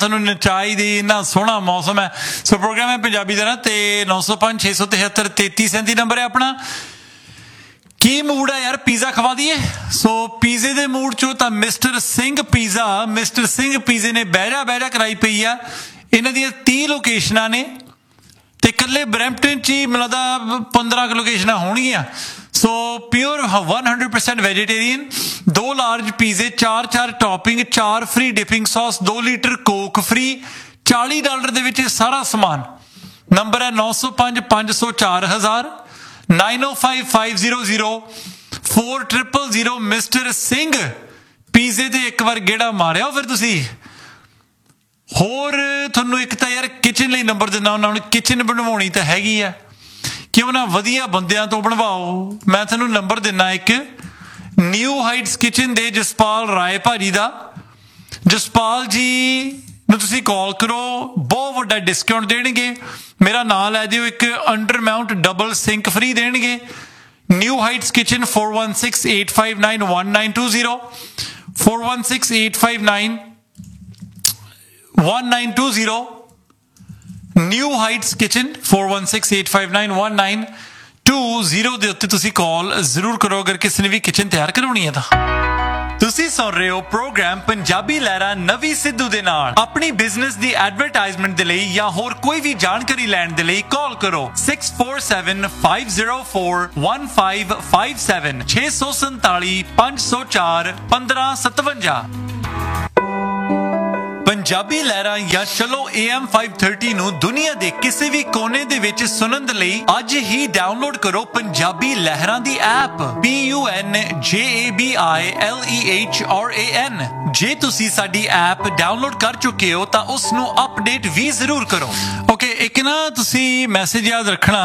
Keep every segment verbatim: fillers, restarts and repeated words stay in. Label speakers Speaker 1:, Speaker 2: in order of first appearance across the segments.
Speaker 1: ਤੁਹਾਨੂੰ ਨਚਾਈ ਦੀ ਇੰਨਾ ਸੋਹਣਾ ਮੌਸਮ ਹੈ। ਸੋ ਪ੍ਰੋਗਰਾਮ ਹੈ ਪੰਜਾਬੀ ਦਾ ਨਾ ਤੇ ਨੌ ਸੌ ਪੰਜ ਛੇ ਸੌ ਤਿਹੱਤਰ ਤੇਤੀ ਸੈਂਤੀ ਨੰਬਰ ਹੈ ਆਪਣਾ। ਕੀ ਮੂਡ ਹੈ ਯਾਰ, ਪੀਜ਼ਾ ਖਵਾ ਦਈਏ। ਸੋ ਪੀਜ਼ੇ ਦੇ ਮੂਡ ਚੋਂ ਤਾਂ mister Singh pizza mister Singh ਪੀਜ਼ੇ ਨੇ ਬਹਿਰਾ ਬਹਿਰਾ ਕਰਾਈ ਪਈ ਆ। ਇਹਨਾਂ ਦੀਆਂ ਤੀਹ ਲੋਕੇਸ਼ਨਾਂ ਨੇ ਤੇ ਇਕੱਲੇ ਬਰੈਂਪਟਨ 'ਚ ਹੀ ਮੈਨੂੰ ਲੱਗਦਾ ਪੰਦਰਾਂ ਕੁ ਲੋਕੇਸ਼ਨਾਂ ਹੋਣਗੀਆਂ। ਸੋ pure one hundred percent vegetarian, ਦੋ ਲਾਰਜ ਪੀਜ਼ੇ, ਚਾਰ ਚਾਰ ਟੌਪਿੰਗ, ਚਾਰ ਫ੍ਰੀ ਡਿਪਿੰਗ ਸੌਸ, ਦੋ ਲੀਟਰ ਕੋਕ ਫ੍ਰੀ, ਚਾਲੀ ਡਾਲਰ ਦੇ ਵਿੱਚ ਇਹ ਸਾਰਾ ਸਮਾਨ। ਨੰਬਰ ਹੈ ਨੌ ਸੌ ਪੰਜ ਪੰਜ ਸੌ ਚਾਰ ਹਜ਼ਾਰ ਨਾਈਨ ਓ five five zero zero four triple zero. Mister Singh ਪੀਜ਼ੇ ਤੇ ਇੱਕ ਵਾਰ ਗੇੜਾ ਮਾਰਿਆ ਫਿਰ ਤੁਸੀਂ। ਹੋਰ ਤੁਹਾਨੂੰ ਇੱਕ ਤਾਂ ਯਾਰ ਕਿਚਨ ਲਈ ਨੰਬਰ ਦਿੰਦਾ ਉਹਨਾਂ ਨੂੰ, ਕਿਚਨ ਬਣਵਾਉਣੀ ਤਾਂ ਹੈਗੀ ਆ, ਕਿਉਂ ਨਾ ਵਧੀਆ ਬੰਦਿਆਂ ਤੋਂ ਬਣਵਾਓ। ਮੈਂ ਤੁਹਾਨੂੰ ਨੰਬਰ ਦਿੰਦਾ ਇੱਕ ਨਿਊ ਹਾਈਟਸ ਕਿਚਨ ਦੇ ਜਸਪਾਲ ਰਾਏ ਭਾਜੀ ਦਾ। ਜਸਪਾਲ ਜੀ ਨੂੰ ਤੁਸੀਂ ਕਾਲ ਕਰੋ, ਬਹੁਤ ਵੱਡਾ ਡਿਸਕਾਊਂਟ ਦੇਣਗੇ। ਮੇਰਾ ਨਾਂ ਲੈ ਦਿਓ, ਇੱਕ under Mount double sink free ਦੇਣਗੇ। New heights kitchen four one six eight five nine one nine two zero four one six eight five nine one nine two zero new heights kitchen four one six eight five nine one nine two zero ਦੇ ਉੱਤੇ ਤੁਸੀਂ ਕਾਲ ਜ਼ਰੂਰ ਕਰੋ ਅਗਰ ਕਿਸੇ ਨੇ ਵੀ kitchen ਤਿਆਰ ਕਰਵਾਉਣੀ ਹੈ ਤਾਂ। ਤੁਸੀਂ ਸੁਣ ਰਹੇ ਹੋ ਪ੍ਰੋਗਰਾਮ ਪੰਜਾਬੀ ਲਹਿਰਾਂ ਨਵੀਂ ਸਿੱਧੂ ਦੇ ਨਾਲ। ਆਪਣੀ ਬਿਜ਼ਨਸ ਦੀ ਐਡਵਰਟਾਈਜ਼ਮੈਂਟ ਦੇ ਲਈ ਜਾਂ ਹੋਰ ਕੋਈ ਵੀ ਜਾਣਕਾਰੀ ਲੈਣ ਦੇ ਲਈ ਕਾਲ ਕਰੋ six four seven five zero four one five five seven ਛੇ ਸੌ ਸੰਤਾਲੀ ਪੰਜ ਸੌ ਚਾਰ ਪੰਦਰਾਂ ਸਤਵੰਜਾ। ਪੰਜਾਬੀ ਲਹਿਰਾਂ ਜਾਂ ਚਲੋ A M five thirty ਨੂੰ ਦੁਨੀਆ ਦੇ ਕਿਸੇ ਵੀ ਕੋਨੇ ਦੇ ਵਿੱਚ ਸੁਣਨ ਦੇ ਲਈ ਅੱਜ ਹੀ ਡਾਊਨਲੋਡ ਕਰੋ ਪੰਜਾਬੀ ਲਹਿਰਾਂ ਦੀ app P U N J A B I L E H R A N। ਜੇ ਤੁਸੀਂ ਸਾਡੀ ਐਪ ਡਾਊਨਲੋਡ ਕਰ ਚੁੱਕੇ ਹੋ ਤਾਂ ਉਸ ਨੂੰ ਅਪਡੇਟ ਵੀ ਜ਼ਰੂਰ ਕਰੋ। ਓਕੇ, ਇੱਕ ਨਾ ਤੁਸੀਂ ਮੈਸੇਜ ਯਾਦ ਰੱਖਣਾ,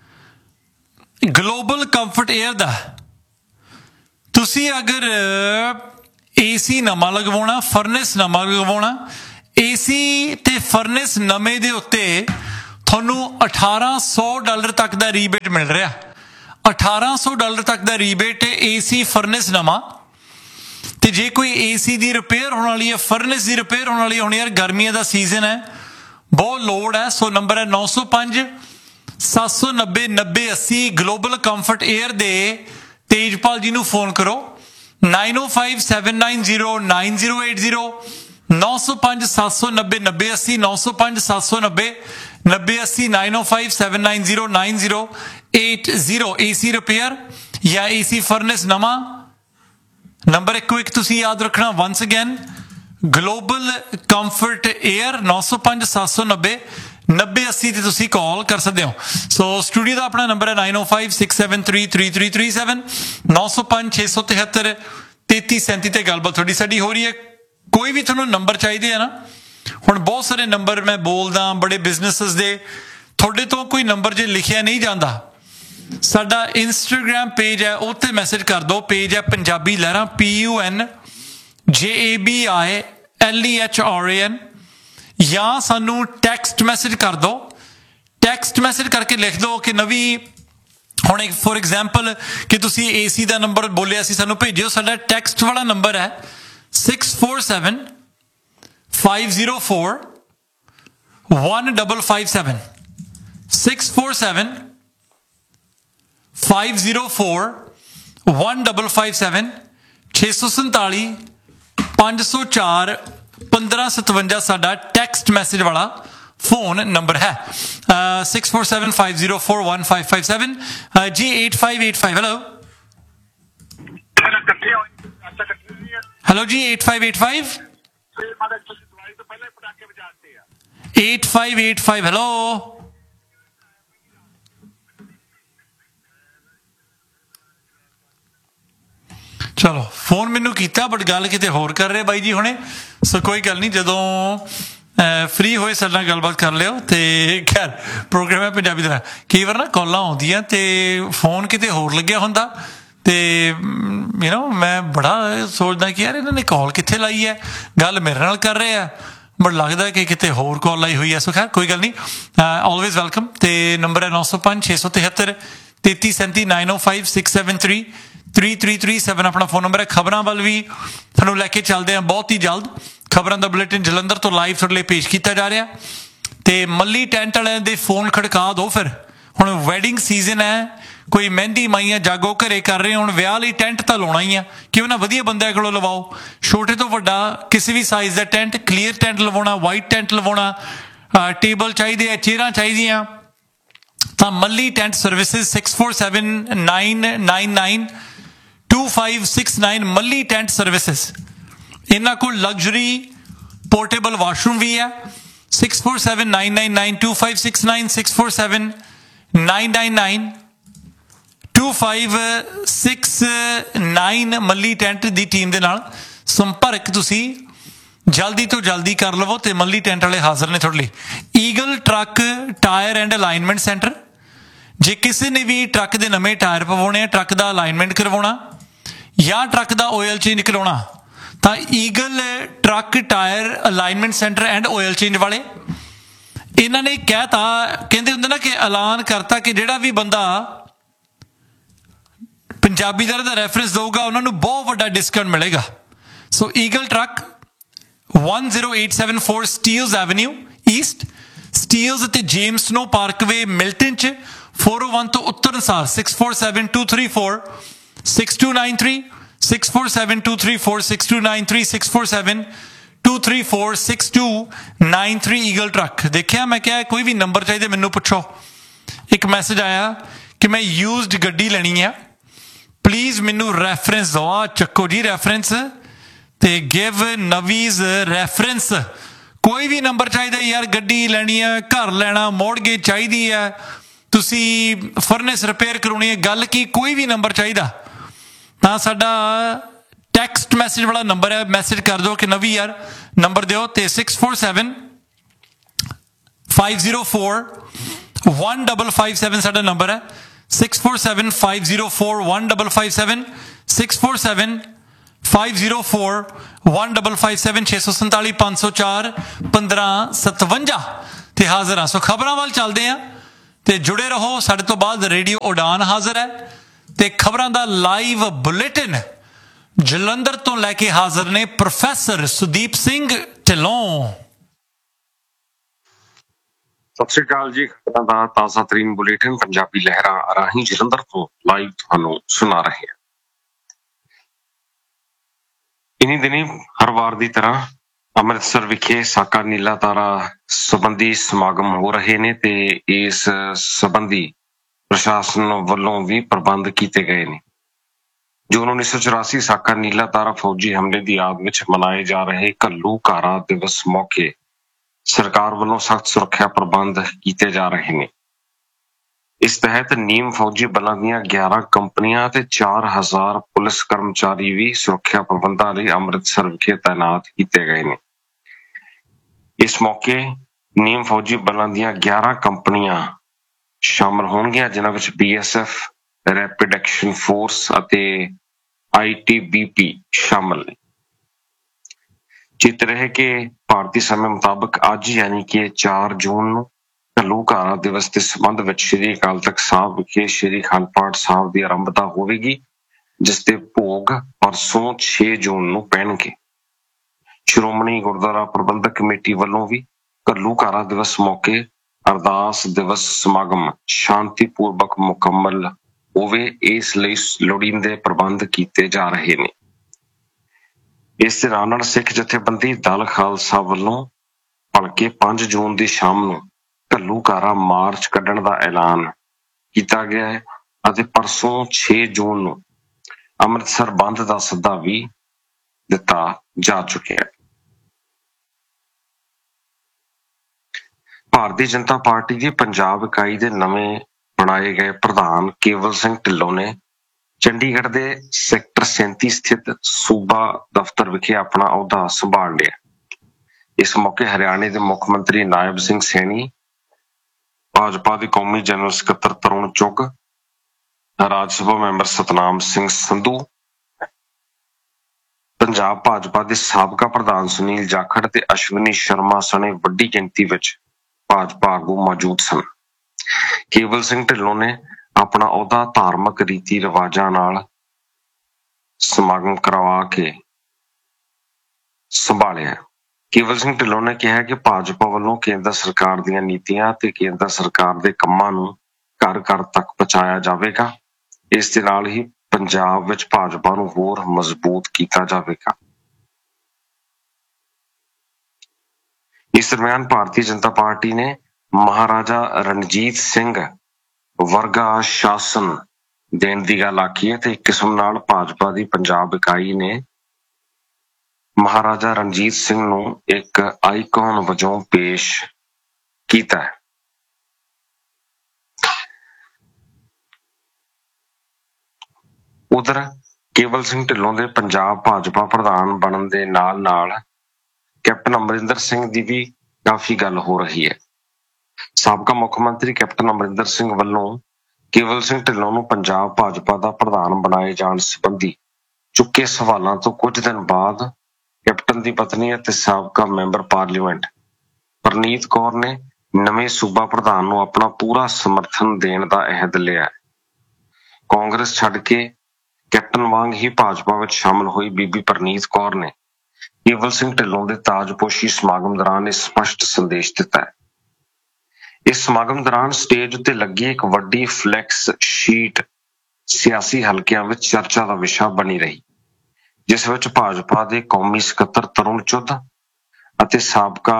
Speaker 1: ਗਲੋਬਲ ਕੰਫਰਟ 에ਅਰ ਦਾ। ਤੁਸੀਂ ਅਗਰ ਏਸੀ ਨਵਾਂ ਲਗਵਾਉਣਾ, ਫਰਨੈਸ ਨਵਾਂ ਲਗਵਾਉਣਾ, ਏਸੀ ਤੇ ਫਰਨੈਸ ਨਵੇਂ ਦੇ ਉੱਤੇ ਤੁਹਾਨੂੰ ਅਠਾਰਾਂ ਸੌ ਡਾਲਰ ਤੱਕ ਦਾ ਰੀਬੇਟ ਮਿਲ ਰਿਹਾ। ਅਠਾਰਾਂ ਸੌ ਡਾਲਰ ਤੱਕ ਦਾ ਰੀਬੇਟ ਏਸੀ ਫਰਨੈਸ ਨਵਾਂ। ਤੇ ਜੇ ਕੋਈ ਏਸੀ ਦੀ ਰਿਪੇਅਰ ਹੋਣ ਵਾਲੀ ਹੈ, ਫਰਨੈਸ ਦੀ ਰਿਪੇਅਰ ਹੋਣ ਵਾਲੀ ਹੋਣੀ, ਯਾਰ ਗਰਮੀਆਂ ਦਾ ਸੀਜ਼ਨ ਹੈ, ਬਹੁਤ ਲੋੜ ਹੈ। ਸੋ ਨੰਬਰ ਹੈ ਨੌ ਸੌ ਪੰਜ ਸੱਤ ਸੌ ਨੱਬੇ ਨੱਬੇ ਅੱਸੀ। ਗਲੋਬਲ ਕੰਫਰਟ 에ਅਰ ਦੇ ਤੇਜਪਾਲ ਜੀ ਨੂੰ ਫੋਨ ਕਰੋ nine oh five seven nine zero nine zero eight zero ਨੌ ਸੌ ਪੰਜ ਸੱਤ ਸੌ ਨੱਬੇ ਨੱਬੇ ਅੱਸੀ ਨੌ ਸੌ ਪੰਜ ਸੱਤ ਸੌ ਨੱਬੇ ਨੱਬੇ ਅੱਸੀ nine oh five seven nine zero nine zero eight zero। AC repair ਜਾਂ ਏਸੀ ਫਰਨੈਸ ਨਵਾਂ। ਨੰਬਰ ਇੱਕੋ ਇੱਕ ਤੁਸੀਂ ਯਾਦ ਰੱਖਣਾ, ones again global comfort air ਨੌ ਸੌ ਪੰਜ ਸੱਤ ਸੌ ਨੱਬੇ ਨੱਬੇ ਅੱਸੀ ਤੇ ਤੁਸੀਂ ਕਾਲ ਕਰ ਸਕਦੇ ਹੋ। ਸੋ ਸਟੂਡੀਓ ਦਾ ਆਪਣਾ ਨੰਬਰ ਹੈ nine oh five six seven three three three three seven ਨੌ ਸੌ ਪੰਜ ਛੇ ਸੌ ਤਿਹੱਤਰ ਤੇਤੀ ਸੈਂਤੀ ਤੇ ਗੱਲਬਾਤ ਤੁਹਾਡੀ ਸਾਡੀ ਹੋ ਰਹੀ ਹੈ। ਕੋਈ ਵੀ ਤੁਹਾਨੂੰ ਨੰਬਰ ਚਾਹੀਦੇ ਆ ਨਾ, ਹੁਣ ਬਹੁਤ ਸਾਰੇ ਨੰਬਰ ਮੈਂ ਬੋਲਦਾ ਬੜੇ ਬਿਜ਼ਨੈਸਿਸ ਦੇ, ਤੁਹਾਡੇ ਤੋਂ ਕੋਈ ਨੰਬਰ ਜੇ ਲਿਖਿਆ ਨਹੀਂ ਜਾਂਦਾ, ਸਾਡਾ ਇੰਸਟਾਗ੍ਰਾਮ ਪੇਜ ਹੈ, ਉਹ 'ਤੇ ਮੈਸੇਜ ਕਰ ਦਿਓ। ਪੇਜ ਹੈ ਪੰਜਾਬੀ ਲਹਿਰਾਂ P U N J A B I L E H R A N, ਜਾਂ ਸਾਨੂੰ ਟੈਕਸਟ ਮੈਸੇਜ ਕਰ ਦਿਓ। ਟੈਕਸਟ ਮੈਸੇਜ ਕਰਕੇ ਲਿਖ ਦਿਓ ਕਿ ਨਵੀਂ, ਹੁਣ ਇੱਕ ਫੋਰ ਐਗਜ਼ਾਮਪਲ ਕਿ ਤੁਸੀਂ ਏ ਸੀ ਦਾ ਨੰਬਰ ਬੋਲਿਆ ਸੀ, ਸਾਨੂੰ ਭੇਜਿਓ। ਸਾਡਾ ਟੈਕਸਟ ਵਾਲਾ ਨੰਬਰ ਹੈ six four seven five zero four one five five seven six four seven five zero four one five five seven ਛੇ ਸੌ ਸੰਤਾਲੀ ਪੰਜ ਸੌ ਚਾਰ ਪੰਦਰਾਂ ਸਤਵੰਜਾ ਸਾਡਾ ਟੈਕਸਟ ਮੈਸੇਜ ਵਾਲਾ ਫੋਨ ਨੰਬਰ ਹੈ। six four seven five zero four one five five seven G eight five eight five। Hello hello ਜੀ eight five eight five eight five eight five। Hello ਚਲੋ, ਫੋਨ ਮੈਨੂੰ ਕੀਤਾ but ਗੱਲ ਕਿਤੇ ਹੋਰ ਕਰ ਰਹੇ ਬਾਈ ਜੀ ਹੁਣੇ। ਸੋ ਕੋਈ ਗੱਲ ਨਹੀਂ, ਜਦੋਂ ਫ੍ਰੀ ਹੋਏ ਸਾਡੇ ਨਾਲ ਗੱਲਬਾਤ ਕਰ ਲਿਓ। ਤੇ ਖੈਰ ਪ੍ਰੋਗਰਾਮ ਹੈ ਪੰਜਾਬੀ ਦਾ। ਕਈ ਵਾਰ ਨਾ ਕਾਲਾਂ ਆਉਂਦੀਆਂ ਤੇ ਫੋਨ ਕਿਤੇ ਹੋਰ ਲੱਗਿਆ ਹੁੰਦਾ ਤੇ ਯੂ ਨੋ ਮੈਂ ਬੜਾ ਸੋਚਦਾ ਕਿ ਯਾਰ ਇਹਨਾਂ ਨੇ ਕਾਲ ਕਿੱਥੇ ਲਾਈ ਹੈ, ਗੱਲ ਮੇਰੇ ਨਾਲ ਕਰ ਰਹੇ ਆ, ਬਟ ਲੱਗਦਾ ਕਿ ਕਿਤੇ ਹੋਰ ਕਾਲ ਲਾਈ ਹੋਈ ਹੈ। ਸੋ ਖੈਰ ਕੋਈ ਗੱਲ ਨਹੀਂ, ਆਲਵੇਜ਼ ਵੈਲਕਮ। ਤੇ ਨੰਬਰ ਹੈ ਨੌ ਸੌ ਪੰਜ ਛੇ ਸੌ ਤਿਹੱਤਰ ਤੇਤੀ ਸੈਂਤੀ ਨਾइन ओ five six seven three three three three seven ਆਪਣਾ ਫੋਨ ਨੰਬਰ ਹੈ। ਖਬਰਾਂ ਵੱਲ ਵੀ ਤੁਹਾਨੂੰ ਲੈ ਕੇ ਚੱਲਦੇ ਹਾਂ ਬਹੁਤ ਹੀ ਜਲਦ। ਖਬਰਾਂ ਦਾ ਬੁਲੇਟਿਨ ਜਲੰਧਰ ਤੋਂ ਲਾਈਵ ਤੁਹਾਡੇ ਲਈ ਪੇਸ਼ ਕੀਤਾ ਜਾ ਰਿਹਾ ਤੇ ਮੱਲੀ ਟੈਂਟ ਵਾਲਿਆਂ ਦੇ ਫੋਨ ਖੜਕਾ ਦਿਓ। ਫਿਰ ਹੁਣ ਵੈਡਿੰਗ ਸੀਜ਼ਨ ਹੈ, ਕੋਈ ਮਹਿੰਦੀ ਮਾਈਆਂ ਜਾਗੋ ਘਰੇ ਕਰ ਰਹੇ, ਹੁਣ ਵਿਆਹ ਲਈ ਟੈਂਟ ਤਾਂ ਲਾਉਣਾ ਹੀ ਆ, ਕਿਉਂ ਨਾ ਵਧੀਆ ਬੰਦਿਆਂ ਕੋਲੋਂ ਲਵਾਓ। ਛੋਟੇ ਤੋਂ ਵੱਡਾ ਕਿਸੇ ਵੀ ਸਾਈਜ਼ ਦਾ ਟੈਂਟ, ਕਲੀਅਰ ਟੈਂਟ ਲਵਾਉਣਾ, ਵਾਈਟ ਟੈਂਟ ਲਵਾਉਣਾ, ਟੇਬਲ ਚਾਹੀਦੇ ਆ, ਚੇਅਰਾਂ ਚਾਹੀਦੀਆਂ ਤਾਂ ਮੱਲੀ tent services six four seven nine nine nine to five six nine ਮੱਲੀ ਟੈਂਟ ਸਰਵਿਸਿਜ਼। ਇਹਨਾਂ ਕੋਲ ਲਗਜ਼ਰੀ ਪੋਰਟੇਬਲ ਵਾਸ਼ਰੂਮ ਵੀ ਹੈ। Six four seven nine nine nine to five six nine six four seven nine nine nine to five six nine ਮੱਲੀ tent ਦੀ team ਦੇ ਨਾਲ ਸੰਪਰਕ ਤੁਸੀਂ ਜਲਦੀ ਤੋਂ ਜਲਦੀ ਕਰ ਲਵੋ ਤੇ ਮੱਲੀ ਟੈਂਟ ਵਾਲੇ ਹਾਜ਼ਰ ਨੇ ਤੁਹਾਡੇ ਲਈ। Eagle truck tyre and alignment centre, ਜੇ ਕਿਸੇ ਨੇ ਵੀ ਟਰੱਕ ਦੇ ਨਵੇਂ ਟਾਇਰ ਪਵਾਉਣੇ ਆ, ਟਰੱਕ ਦਾ ਅਲਾਈਨਮੈਂਟ ਕਰਵਾਉਣਾ ਜਾਂ ਟਰੱਕ ਦਾ ਆਇਲ ਚੇਂਜ ਕਰਾਉਣਾ ਤਾਂ eagle truck tyre alignment centre and oil change ਵਾਲੇ ਇਹਨਾਂ ਨੇ ਕਹਿਤਾ, ਕਹਿੰਦੇ ਹੁੰਦੇ ਨਾ ਕਿ ਐਲਾਨ ਕਰਤਾ ਕਿ ਜਿਹੜਾ ਵੀ ਬੰਦਾ ਪੰਜਾਬੀ ਦਾ ਦਾ ਰੈਫਰੈਂਸ ਦਊਗਾ ਉਹਨਾਂ ਨੂੰ ਬਹੁਤ ਵੱਡਾ ਡਿਸਕਾਊਂਟ ਮਿਲੇਗਾ। ਸੋ eagle truck one zero eight seven four Steeles avenue East, Steeles ਅਤੇ ਜੇਮਸ ਸਨੋ ਪਾਰਕਵੇ ਮਿਲਟਨ 'ਚ four oh one ਤੋਂ ਉੱਤਰ ਸਾਰ six four seven two three four six two nine three six four seven two three four six two nine three six four seven two three four six two nine three eagle truck. ਦੇਖਿਆ, ਮੈਂ ਕਿਹਾ ਕੋਈ ਵੀ number ਚਾਹੀਦੇ ਮੈਨੂੰ ਪੁੱਛੋ। ਇੱਕ message ਆਇਆ ਕਿ ਮੈਂ ਯੂਜ਼ਡ ਗੱਡੀ ਲੈਣੀ ਆ, ਪਲੀਜ਼ ਮੈਨੂੰ ਰੈਫਰੈਂਸ ਦਿਓ। ਆ ਚੱਕੋ ਜੀ ਰੈਫਰੈਂਸ ਤੇ ਗਿਵ ਨਵੀਜ਼ ਰੈਫਰੈਂਸ। ਕੋਈ ਵੀ ਨੰਬਰ ਚਾਹੀਦਾ ਯਾਰ, ਗੱਡੀ ਲੈਣੀ ਹੈ, ਘਰ ਲੈਣਾ, ਮੋਰਟਗੇਜ ਚਾਹੀਦੀ ਹੈ, ਤੁਸੀਂ ਫਰਨੈਸ ਰਿਪੇਅਰ ਕਰਾਉਣੀ ਹੈ, ਗੱਲ ਕੀ, ਕੋਈ ਵੀ ਨੰਬਰ ਚਾਹੀਦਾ ਤਾਂ ਸਾਡਾ ਟੈਕਸਟ ਮੈਸੇਜ ਵਾਲਾ ਨੰਬਰ ਹੈ, ਮੈਸੇਜ ਕਰ ਦਿਓ ਕਿ ਨਵੀਂ ਯਾਰ ਨੰਬਰ ਦਿਓ ਤੇ six four seven five zero four one double five seven ਸਾਡਾ ਨੰਬਰ ਹੈ। Six four seven five zero four one double five seven six four seven five zero four one double five seven ਛੇ ਸੌ ਸੰਤਾਲੀ ਪੰਜ ਸੌ ਚਾਰ ਪੰਦਰਾਂ ਸਤਵੰਜਾ ਤੇ ਹਾਜ਼ਰ ਹਾਂ। ਸੋ ਖਬਰਾਂ ਵੱਲ ਚੱਲਦੇ ਹਾਂ ਤੇ ਜੁੜੇ ਰਹੋ ਸਾਡੇ ਤੋਂ ਬਾਅਦ ਰੇਡੀਓ ਉਡਾਨ ਹਾਜ਼ਰ ਹੈ ਤੇ ਖਬਰਾਂ ਦਾ ਲਾਈਵ ਬੁਲੇਟਿਨ ਜਲੰਧਰ ਤੋਂ ਲੈ ਕੇ ਹਾਜ਼ਰ ਨੇ ਪ੍ਰੋਫੈਸਰ ਸੁਦੀਪ ਸਿੰਘ ਢਿੱਲੋਂ।
Speaker 2: ਸਤਿ ਸ਼੍ਰੀ ਅਕਾਲ ਜੀ। ਖਬਰਾਂ ਦਾ ਤਾਜ਼ਾ ਤਰੀਨ ਬੁਲੇਟਿਨ ਪੰਜਾਬੀ ਲਹਿਰਾਂ ਰਾਹੀਂ ਜਲੰਧਰ ਤੋਂ ਲਾਈਵ ਤੁਹਾਨੂੰ ਸੁਣਾ ਰਹੇ ਹਾਂ। ਇਨੀ ਦਿਨੀ ਹਰ ਵਾਰ ਦੀ ਤਰ੍ਹਾਂ ਅੰਮ੍ਰਿਤਸਰ ਵਿਖੇ ਸਾਕਾ ਨੀਲਾ ਤਾਰਾ ਸੰਬੰਧੀ ਸਮਾਗਮ ਹੋ ਰਹੇ ਨੇ ਤੇ ਇਸ ਸੰਬੰਧੀ ਪ੍ਰਸ਼ਾਸਨ ਵੱਲੋਂ ਵੀ ਪ੍ਰਬੰਧ ਕੀਤੇ ਗਏ ਨੇ। ਜੂਨ ਉੱਨੀ ਸੌ ਚੁਰਾਸੀ ਸਾਕਾ ਨੀਲਾ ਤਾਰਾ ਫੌਜੀ ਹਮਲੇ ਦੀ ਯਾਦ ਵਿੱਚ ਮਨਾਏ ਜਾ ਰਹੇ ਘੱਲੂਘਾਰਾ ਦਿਵਸ ਮੌਕੇ ਸਰਕਾਰ ਵੱਲੋਂ ਸਖਤ ਸੁਰੱਖਿਆ ਪ੍ਰਬੰਧ ਕੀਤੇ ਜਾ ਰਹੇ ਨੇ। ਇਸ ਤਹਿਤ ਨੀਮ ਫੌਜੀ ਬਲਾਂ ਦੀਆਂ ਗਿਆਰਾਂ ਕੰਪਨੀਆਂ ਤੇ ਚਾਰ ਹਜ਼ਾਰ ਪੁਲਿਸ ਕਰਮਚਾਰੀ ਵੀ ਸੁਰੱਖਿਆ ਪ੍ਰਬੰਧਾਂ ਲਈ ਅੰਮ੍ਰਿਤਸਰ ਵਿਖੇ ਤਾਇਨਾਤ ਕੀਤੇ ਗਏ ਨੇ। ਇਸ ਮੌਕੇ ਨੀਮ ਫੌਜੀ ਬਲਾਂ ਦੀਆਂ ਗਿਆਰਾਂ ਕੰਪਨੀਆਂ ਸ਼ਾਮਲ ਹੋਣਗੀਆਂ, ਜਿਨ੍ਹਾਂ ਵਿੱਚ B S F, rapid action force ਅਤੇ ਆਈ ਟੀ ਬੀ ਪੀ ਸ਼ਾਮਲ ਨੇ। ਚਿੱਤ ਰਹੇ ਕਿ ਭਾਰਤੀ ਸਮੇਂ ਮੁਤਾਬਕ ਅੱਜ ਯਾਨੀ ਕਿ ਚਾਰ ਜੂਨ ਨੂੰ ਘੱਲੂਘਾਰਾ ਦਿਵਸ ਦੇ ਸੰਬੰਧ ਵਿੱਚ ਸ਼੍ਰੀ ਅਕਾਲ ਤਖਤ ਸਾਹਿਬ ਵਿਖੇ ਸ਼੍ਰੀ ਅਖੰਡ ਪਾਠ ਸਾਹਿਬ ਦੀ ਆਰੰਭਤਾ ਹੋਵੇਗੀ, ਜਿਸ ਦੇ ਭੋਗ ਪਰਸੋਂ ਛੇ ਜੂਨ ਨੂੰ ਪੈਣਗੇ। ਸ਼੍ਰੋਮਣੀ ਗੁਰਦੁਆਰਾ ਪ੍ਰਬੰਧਕ ਕਮੇਟੀ ਵੱਲੋਂ ਵੀ ਘੱਲੂਘਾਰਾ ਦਿਵਸ ਮੌਕੇ ਅਰਦਾਸ ਦਿਵਸ ਸਮਾਗਮ ਸ਼ਾਂਤੀਪੂਰਵਕ ਮੁਕੰਮਲ ਹੋਵੇ, ਇਸ ਲਈ ਲੋੜੀਂਦੇ ਪ੍ਰਬੰਧ ਕੀਤੇ ਜਾ ਰਹੇ ਨੇ। ਇਸ ਦੇ ਨਾਲ ਨਾਲ ਸਿੱਖ ਜਥੇਬੰਦੀ ਦਲ ਖਾਲਸਾ ਵੱਲੋਂ ਭਲਕੇ ਪੰਜ ਜੂਨ ਦੀ ਸ਼ਾਮ ਨੂੰ ਘੱਲੂਘਾਰਾ ਮਾਰਚ ਕੱਢਣ ਦਾ ਐਲਾਨ ਕੀਤਾ ਗਿਆ ਹੈ ਅਤੇ ਪਰਸੋਂ ਛੇ ਜੂਨ ਨੂੰ ਅੰਮ੍ਰਿਤਸਰ ਬੰਦ ਦਾ ਸੱਦਾ ਵੀ ਦਿੱਤਾ ਜਾ ਚੁੱਕਿਆ ਹੈ। ਭਾਰਤੀ ਜਨਤਾ ਪਾਰਟੀ ਦੀ ਪੰਜਾਬ ਇਕਾਈ ਦੇ ਨਵੇਂ ਬਣਾਏ ਗਏ ਪ੍ਰਧਾਨ ਕੇਵਲ ਸਿੰਘ ਢਿੱਲੋਂ ਨੇ ਚੰਡੀਗੜ੍ਹ ਦੇ ਸੈਕਟਰ ਸੈਂਤੀ ਸਥਿਤ ਸੂਬਾ ਦਫ਼ਤਰ ਵਿਖੇ ਆਪਣਾ ਅਹੁਦਾ ਸੰਭਾਲ ਲਿਆ। ਇਸ ਮੌਕੇ ਹਰਿਆਣੇ ਦੇ ਮੁੱਖ ਮੰਤਰੀ ਨਾਇਬ ਸਿੰਘ ਸੈਣੀ, ਭਾਜਪਾ ਦੇ ਕੌਮੀ ਜਨਰਲ ਸਕੱਤਰ ਤਰੁਣ ਚੁੱਗ, ਰਾਜ ਸਭਾ ਮੈਂਬਰ ਸਤਨਾਮ ਸਿੰਘ ਸੰਧੂ, ਪੰਜਾਬ ਭਾਜਪਾ ਦੇ ਸਾਬਕਾ ਪ੍ਰਧਾਨ ਸੁਨੀਲ ਜਾਖੜ ਤੇ ਅਸ਼ਵਨੀ ਸ਼ਰਮਾ ਸਣੇ ਵੱਡੀ ਗਿਣਤੀ ਵਿੱਚ ਭਾਜਪਾ ਆਗੂ ਮੌਜੂਦ ਸਨ। ਕੇਵਲ ਸਿੰਘ ਢਿੱਲੋਂ ਨੇ ਆਪਣਾ ਅਹੁਦਾ ਧਾਰਮਿਕ ਰੀਤੀ ਰਿਵਾਜਾਂ ਨਾਲ ਸਮਾਗਮ ਕਰਵਾ ਕੇ ਸੰਭਾਲਿਆ। ਕੇਵਲ ਸਿੰਘ ਢਿੱਲੋਂ ਨੇ ਕਿਹਾ ਕਿ ਭਾਜਪਾ ਵੱਲੋਂ ਕੇਂਦਰ ਸਰਕਾਰ ਦੀਆਂ ਨੀਤੀਆਂ ਤੇ ਕੇਂਦਰ ਸਰਕਾਰ ਦੇ ਕੰਮਾਂ ਨੂੰ ਘਰ ਘਰ ਤੱਕ ਪਹੁੰਚਾਇਆ ਜਾਵੇਗਾ। ਇਸ ਦੇ ਨਾਲ ਹੀ ਪੰਜਾਬ ਵਿੱਚ ਭਾਜਪਾ ਨੂੰ ਹੋਰ ਮਜ਼ਬੂਤ ਕੀਤਾ ਜਾਵੇਗਾ। ਇਸ ਦਰਮਿਆਨ ਭਾਰਤੀ ਜਨਤਾ ਪਾਰਟੀ ਨੇ ਮਹਾਰਾਜਾ ਰਣਜੀਤ ਸਿੰਘ ਵਰਗਾ ਸ਼ਾਸਨ ਦੇਣ ਦੀ ਗੱਲ ਆਖੀ ਹੈ ਤੇ ਇੱਕ ਕਿਸਮ ਨਾਲ ਭਾਜਪਾ ਦੀ ਪੰਜਾਬ ਇਕਾਈ ਨੇ ਮਹਾਰਾਜਾ ਰਣਜੀਤ ਸਿੰਘ ਨੂੰ ਇੱਕ ਆਈਕਨ ਵਜੋਂ ਪੇਸ਼ ਕੀਤਾ ਹੈ। ਉਧਰ ਕੇਵਲ ਸਿੰਘ ਢਿੱਲੋਂ ਦੇ ਪੰਜਾਬ ਭਾਜਪਾ ਪ੍ਰਧਾਨ ਬਣਨ ਦੇ ਨਾਲ ਨਾਲ ਕੈਪਟਨ ਅਮਰਿੰਦਰ ਸਿੰਘ ਦੀ ਵੀ ਕਾਫੀ ਗੱਲ ਹੋ ਰਹੀ ਹੈ। ਸਾਬਕਾ ਮੁੱਖ ਮੰਤਰੀ ਕੈਪਟਨ ਅਮਰਿੰਦਰ ਸਿੰਘ ਵੱਲੋਂ ਕੇਵਲ ਸਿੰਘ ਢਿੱਲੋਂ ਨੂੰ ਪੰਜਾਬ ਭਾਜਪਾ ਦਾ ਪ੍ਰਧਾਨ ਬਣਾਏ ਜਾਣ ਸੰਬੰਧੀ ਚੁੱਕੇ ਸਵਾਲਾਂ ਤੋਂ ਕੁਝ ਦਿਨ ਬਾਅਦ ਕੈਪਟਨ ਦੀ ਪਤਨੀ ਅਤੇ ਸਾਬਕਾ ਮੈਂਬਰ ਪਾਰਲੀਮੈਂਟ ਪਰਨੀਤ ਕੌਰ ਨੇ ਨਵੇਂ ਸੂਬਾ ਪ੍ਰਧਾਨ ਨੂੰ ਆਪਣਾ ਪੂਰਾ ਸਮਰਥਨ ਦੇਣ ਦਾ ਅਹਿਦ ਲਿਆ। ਕਾਂਗਰਸ ਛੱਡ ਕੇ ਕੈਪਟਨ ਵਾਂਗ ਹੀ ਭਾਜਪਾ ਵਿੱਚ ਸ਼ਾਮਲ ਹੋਈ ਬੀਬੀ ਪਰਨੀਤ ਕੌਰ ਨੇ ਕੇਵਲ ਸਿੰਘ ਢਿੱਲੋਂ ਦੇ ਤਾਜਪੋਸ਼ੀ ਸਮਾਗਮ ਦੌਰਾਨ ਇਹ ਸਪਸ਼ਟ ਸੰਦੇਸ਼ ਦਿੱਤਾ ਹੈ। ਇਸ ਸਮਾਗਮ ਦੌਰਾਨ ਸਟੇਜ ਉੱਤੇ ਲੱਗੀ ਇੱਕ ਵੱਡੀ ਫਲੈਕਸ ਸ਼ੀਟ ਸਿਆਸੀ ਹਲਕਿਆਂ ਵਿੱਚ ਚਰਚਾ ਦਾ ਵਿਸ਼ਾ ਬਣੀ ਰਹੀ, ਜਿਸ ਵਿੱਚ ਭਾਜਪਾ ਦੇ ਕੌਮੀ ਸਕੱਤਰ ਤਰੁਣ ਚੁੱਧ ਅਤੇ ਸਾਬਕਾ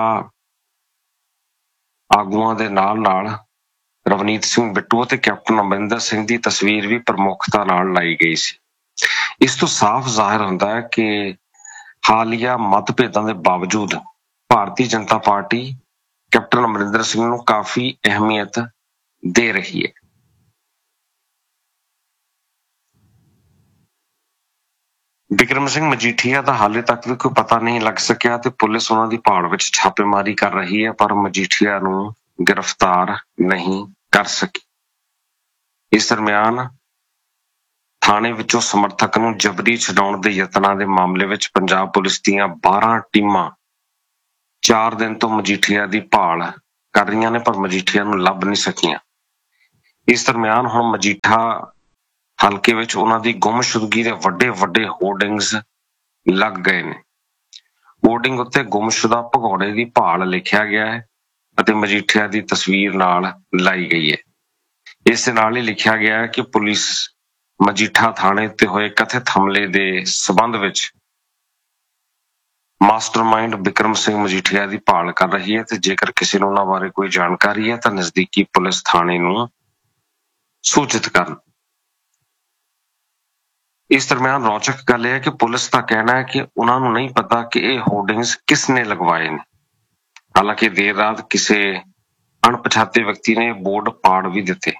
Speaker 2: ਆਗੂਆਂ ਦੇ ਨਾਲ ਨਾਲ ਰਵਨੀਤ ਸਿੰਘ ਬਿੱਟੂ ਅਤੇ ਕੈਪਟਨ ਅਮਰਿੰਦਰ ਸਿੰਘ ਦੀ ਤਸਵੀਰ ਵੀ ਪ੍ਰਮੁੱਖਤਾ ਨਾਲ ਲਾਈ ਗਈ ਸੀ। ਇਸ ਤੋਂ ਸਾਫ਼ ਜ਼ਾਹਿਰ ਹੁੰਦਾ ਹੈ ਕਿ ਹਾਲੀਆ ਮਤਭੇਦਾਂ ਦੇ ਬਾਵਜੂਦ ਭਾਰਤੀ ਜਨਤਾ ਪਾਰਟੀ ਕੈਪਟਨ ਅਮਰਿੰਦਰ ਸਿੰਘ ਨੂੰ ਕਾਫੀ ਅਹਿਮੀਅਤ ਦੇ ਰਹੀ ਹੈ। ਬਿਕਰਮ ਸਿੰਘ ਮਜੀਠੀਆ ਦਾ ਹਾਲੇ ਤੱਕ ਵੀ ਕੋਈ ਪਤਾ ਨਹੀਂ ਲੱਗ ਸਕਿਆ ਤੇ ਪੁਲਿਸ ਉਹਨਾਂ ਦੀ ਭਾਲ ਵਿੱਚ ਛਾਪੇਮਾਰੀ ਕਰ ਰਹੀ ਹੈ, ਪਰ ਮਜੀਠੀਆ ਨੂੰ ਗ੍ਰਿਫਤਾਰ ਨਹੀਂ ਕਰ ਸਕੀ। ਇਸ ਦਰਮਿਆਨ ਥਾਣੇ ਵਿੱਚੋਂ ਸਮਰਥਕ ਨੂੰ ਜਬਰੀ ਛਡਾਉਣ ਦੇ ਯਤਨਾਂ ਦੇ ਮਾਮਲੇ ਵਿੱਚ ਪੰਜਾਬ ਪੁਲਿਸ ਦੀਆਂ ਬਾਰਾਂ ਟੀਮਾਂ ਚਾਰ ਦਿਨ ਤੋਂ ਮਜੀਠੀਆ ਦੀ ਭਾਲ ਕਰ ਰਹੀਆਂ ਨੇ, ਪਰ ਮਜੀਠੀਆ ਨੂੰ ਲੱਭ ਨਹੀਂ ਸਕੀਆਂ। ਇਸ ਦਰਮਿਆਨ ਹੁਣ ਮਜੀਠਾ ਹਲਕੇ ਵਿੱਚ ਉਹਨਾਂ ਦੀ ਗੁੰਮਸ਼ੁਦਗੀ ਦੇ ਵੱਡੇ ਵੱਡੇ ਹੋਰਡਿੰਗਸ ਲੱਗ ਗਏ ਨੇ। ਹੋਰਡਿੰਗ ਉੱਤੇ ਗੁੰਮਸ਼ੁਦਾ ਭਗੌੜੇ ਦੀ ਭਾਲ ਲਿਖਿਆ ਗਿਆ ਹੈ ਅਤੇ ਮਜੀਠੀਆ ਦੀ ਤਸਵੀਰ ਨਾਲ ਲਾਈ ਗਈ ਹੈ। ਇਸ ਦੇ ਨਾਲ ਹੀ ਲਿਖਿਆ ਗਿਆ ਹੈ ਕਿ ਪੁਲਿਸ ਮਜੀਠਾ ਥਾਣੇ ਉੱਤੇ ਹੋਏ ਕਥਿਤ ਹਮਲੇ ਦੇ ਸਬੰਧ ਵਿੱਚ ਮਾਸਟਰਮਾਈਂਡ ਬਿਕਰਮ ਸਿੰਘ ਮਜੀਠੀਆ ਦੀ ਭਾਲ ਕਰ ਰਹੀ ਹੈ ਤੇ ਜੇਕਰ ਕਿਸੇ ਨੂੰ ਉਹਨਾਂ ਬਾਰੇ ਕੋਈ ਜਾਣਕਾਰੀ ਹੈ ਤਾਂ ਨਜ਼ਦੀਕੀ ਪੁਲਿਸ ਥਾਣੇ ਨੂੰ ਸੂਚਿਤ ਕਰਨ। ਇਸ ਦਰਮਿਆਨ ਰੌਚਕ ਗੱਲ ਇਹ ਹੈ ਕਿ ਪੁਲਿਸ ਦਾ ਕਹਿਣਾ ਹੈ ਕਿ ਉਹਨਾਂ ਨੂੰ ਨਹੀਂ ਪਤਾ ਕਿ ਇਹ ਹੋਰਡਿੰਗਸ ਕਿਸ ਨੇ ਲਗਵਾਏ ਨੇ। ਹਾਲਾਂਕਿ ਦੇਰ ਰਾਤ ਕਿਸੇ ਅਣਪਛਾਤੇ ਵਿਅਕਤੀ ਨੇ ਬੋਰਡ ਪਾੜ ਵੀ ਦਿੱਤੇ।